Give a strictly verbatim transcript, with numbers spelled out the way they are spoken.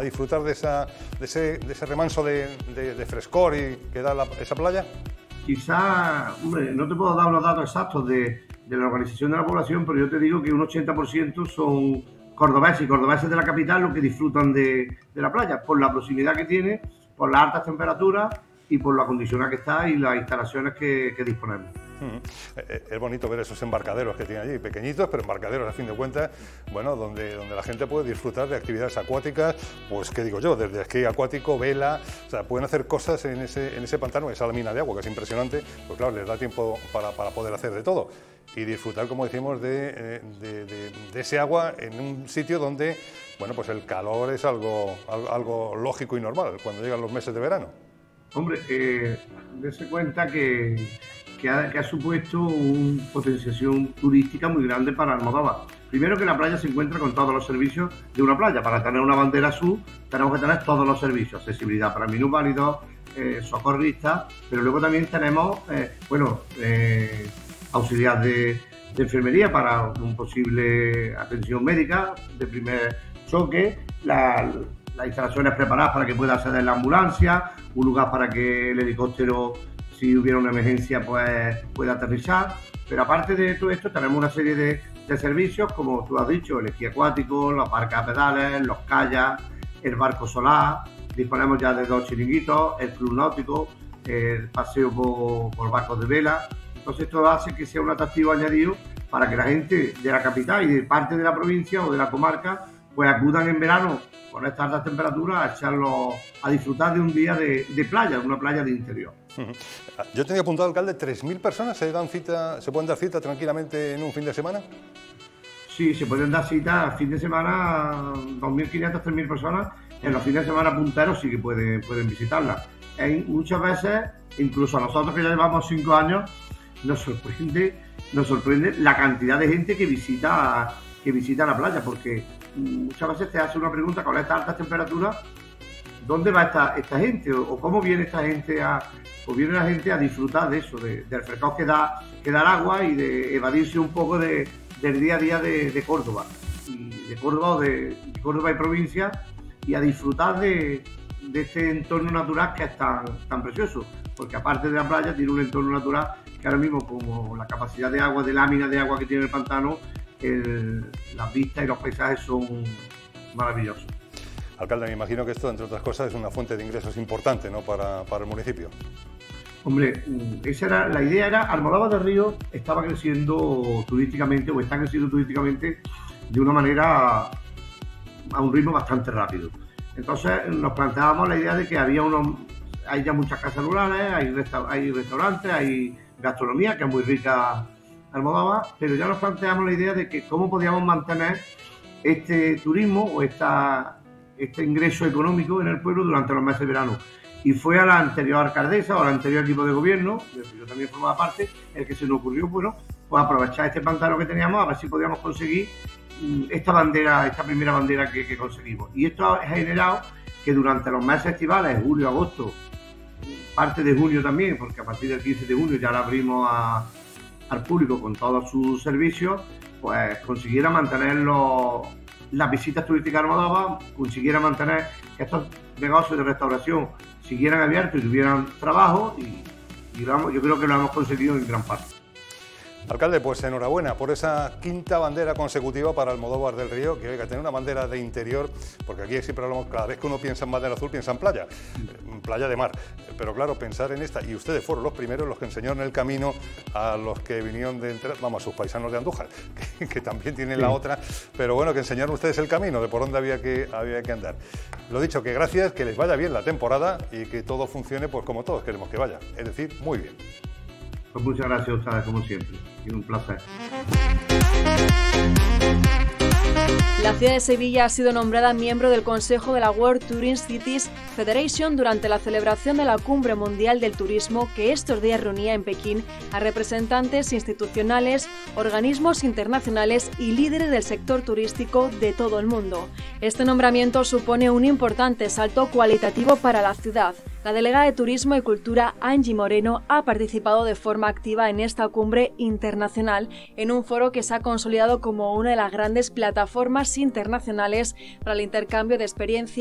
a disfrutar de, esa, de, ese, de ese remanso de, de, de frescor y que da la, esa playa? Quizá, hombre, no te puedo dar los datos exactos de, de la organización de la población, pero yo te digo que un ochenta por ciento son cordobeses y cordobeses de la capital los que disfrutan de, de la playa, por la proximidad que tiene, por las altas temperaturas y por la condicionada que está y las instalaciones que, que disponemos. Es bonito ver esos embarcaderos que tiene allí, pequeñitos, pero embarcaderos a fin de cuentas, bueno, donde, donde la gente puede disfrutar de actividades acuáticas, pues qué digo yo, desde esquí acuático, vela, o sea, pueden hacer cosas en ese, en ese pantano, esa mina de agua que es impresionante, pues claro, les da tiempo para, para poder hacer de todo y disfrutar, como decimos, de, de, de, de ese agua en un sitio donde, bueno, pues el calor es algo, algo lógico y normal cuando llegan los meses de verano. Hombre, eh, dése cuenta que Que ha, que ha supuesto una potenciación turística muy grande para Almodóvar. Primero, que la playa se encuentra con todos los servicios de una playa. Para tener una bandera azul tenemos que tener todos los servicios, accesibilidad para minusválidos, eh, socorristas, pero luego también tenemos, eh, bueno, eh, auxiliar de, de enfermería para una posible atención médica de primer choque, la, las instalaciones preparadas para que pueda acceder la ambulancia, un lugar para que el helicóptero, si hubiera una emergencia, pues puede aterrizar. Pero aparte de todo esto, tenemos una serie de, de servicios, como tú has dicho, el esquí acuático, los parques a pedales, los kayaks, el barco solar, disponemos ya de dos chiringuitos, el club náutico, el paseo por, por barcos de vela. Entonces esto hace que sea un atractivo añadido para que la gente de la capital y de parte de la provincia o de la comarca pues acudan en verano con estas altas temperaturas a echarlo, a disfrutar de un día de, de playa, de una playa de interior. Yo tenía apuntado, alcalde, tres mil personas se dan cita, se pueden dar cita tranquilamente en un fin de semana. Sí, se pueden dar cita fin de semana, dos mil quinientas, tres mil personas. En los fines de semana punteros sí que pueden, pueden visitarla. Hay muchas veces, incluso a nosotros que ya llevamos cinco años, nos sorprende, nos sorprende la cantidad de gente que visita, que visita la playa, porque muchas veces te hace una pregunta con estas altas temperaturas, ¿dónde va esta, esta gente? O, o cómo viene esta gente a, o viene la gente a disfrutar de eso, de, del frescor que da, que da el agua y de evadirse un poco de, del día a día de, de Córdoba, y de Córdoba o de, de Córdoba y provincia, y a disfrutar de, de este entorno natural que es tan, tan precioso, porque aparte de la playa tiene un entorno natural que ahora mismo, como la capacidad de agua, de lámina de agua que tiene el pantano, el, las vistas y los paisajes son maravillosos. Alcalde, me imagino que esto, entre otras cosas, es una fuente de ingresos importante, ¿no?, para, para el municipio. Hombre, esa era, la idea era, Almodóvar del Río estaba creciendo turísticamente, o está creciendo turísticamente de una manera, a un ritmo bastante rápido. Entonces nos planteábamos la idea de que había unos, hay ya muchas casas rurales, hay, resta, hay restaurantes, hay gastronomía, que es muy rica Almodóvar, pero ya nos planteamos la idea de que cómo podíamos mantener este turismo o esta, este ingreso económico en el pueblo durante los meses de verano. Y fue a la anterior alcaldesa o al anterior equipo de gobierno, yo también formaba parte, el que se nos ocurrió, bueno, pues aprovechar este pantano que teníamos a ver si podíamos conseguir esta bandera, esta primera bandera que, que conseguimos. Y esto ha generado que durante los meses estivales, julio, agosto, parte de junio también, porque a partir del quince de junio ya la abrimos a, al público con todos sus servicios, pues consiguiera mantener los, las visitas turísticas a Almodóvar, consiguiera mantener que estos negocios de restauración siguieran abiertos y tuvieran trabajo, y, y vamos, yo creo que lo hemos conseguido en gran parte. Alcalde, pues enhorabuena por esa quinta bandera consecutiva para Almodóvar del Río, que oiga, tener una bandera de interior, porque aquí siempre hablamos, cada vez que uno piensa en bandera azul piensa en playa, playa de mar, pero claro, pensar en esta, y ustedes fueron los primeros los que enseñaron el camino a los que vinieron de entre, vamos, a sus paisanos de Andújar, que, que también tienen sí. La otra, pero bueno, que enseñaron ustedes el camino de por dónde había que, había que andar. Lo dicho, que gracias, que les vaya bien la temporada y que todo funcione pues como todos queremos que vaya, es decir, muy bien. Pues muchas gracias a ustedes, como siempre. Es un placer. La ciudad de Sevilla ha sido nombrada miembro del Consejo de la World Tourism Cities Federation durante la celebración de la Cumbre Mundial del Turismo, que estos días reunía en Pekín a representantes institucionales, organismos internacionales y líderes del sector turístico de todo el mundo. Este nombramiento supone un importante salto cualitativo para la ciudad. La delegada de Turismo y Cultura, Angie Moreno, ha participado de forma activa en esta cumbre internacional, en un foro que se ha consolidado como una de las grandes plataformas internacionales para el intercambio de experiencias